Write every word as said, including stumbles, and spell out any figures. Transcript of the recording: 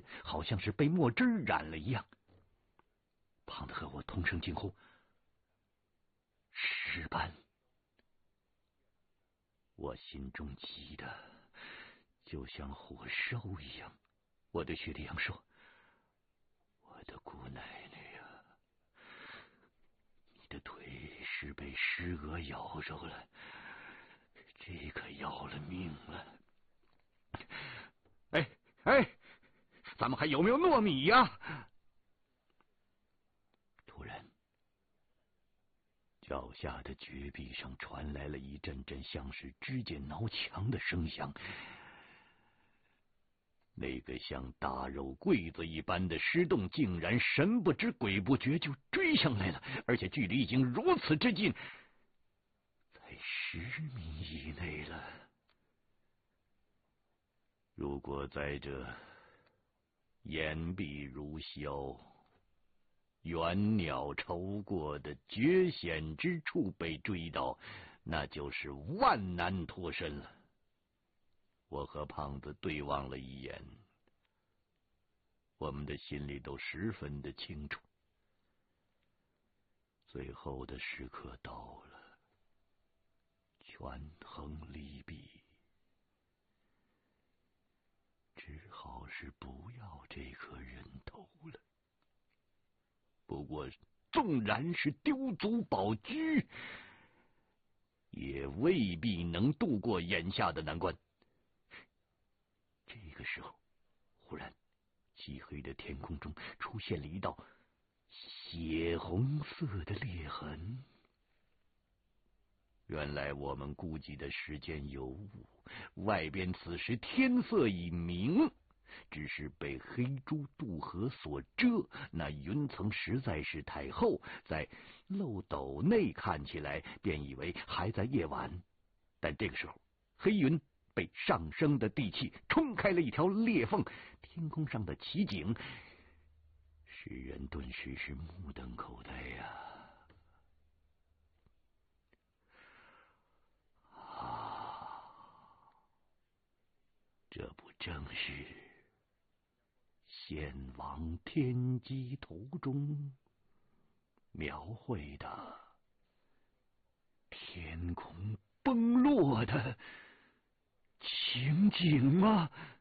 的，好像是被墨汁染了一样。胖子和我同声惊呼：“尸斑！”我心中急得就像火烧一样。我对薛立阳说：“我的姑奶奶呀，你的腿是被尸蛾咬着了，这可要了命了。”哎哎，咱们还有没有糯米呀？突然，脚下的绝壁上传来了一阵阵像是指甲挠墙的声响。那个像大肉桂子一般的尸洞竟然神不知鬼不觉就追上来了，而且距离已经如此之近，在十米以内了。如果在这言必如削、猿鸟愁过的绝险之处被追到，那就是万难脱身了。我和胖子对望了一眼，我们的心里都十分的清楚，最后的时刻到了，权衡利弊，只好是不要这颗人头了。不过纵然是丢卒保车，也未必能度过眼下的难关。这个时候，忽然漆黑的天空中出现了一道血红色的裂痕。原来我们估计的时间有误，外边此时天色已明，只是被黑珠渡河所遮，那云层实在是太厚，在漏斗内看起来便以为还在夜晚。但这个时候，黑云被上升的地气冲开了一条裂缝，天空上的奇景使人顿时是目瞪口呆呀！啊，这不正是献王天机图中描绘的天空崩落的情景吗？